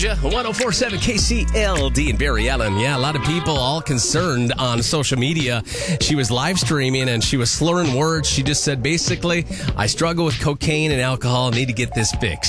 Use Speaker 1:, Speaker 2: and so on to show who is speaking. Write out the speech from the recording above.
Speaker 1: 1047 KCLD in Barry Allen. Yeah, a lot of people all concerned on social media. She was live streaming and she was slurring words. She just said, basically, I struggle with cocaine and alcohol. I need to get this fixed.